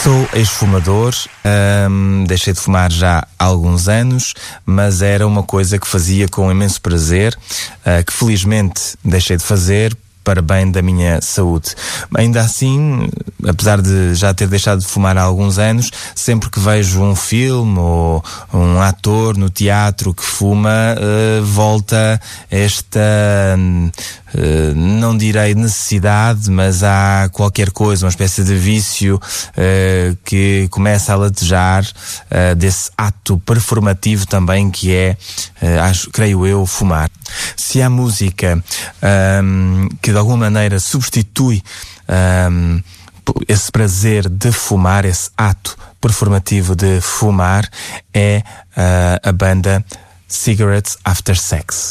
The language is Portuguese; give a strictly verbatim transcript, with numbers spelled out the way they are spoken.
Sou ex-fumador, hum, deixei de fumar já há alguns anos, mas era uma coisa que fazia com imenso prazer, uh, que felizmente deixei de fazer para bem da minha saúde. Ainda assim, apesar de já ter deixado de fumar há alguns anos, sempre que vejo um filme ou um ator no teatro que fuma, uh, volta esta, uh, não direi necessidade, mas há qualquer coisa, uma espécie de vício uh, que começa a latejar uh, desse ato performativo também que é, uh, acho, creio eu, fumar. Se há música um, que de alguma maneira substitui um, esse prazer de fumar, esse ato performativo de fumar, é uh, a banda Cigarettes After Sex.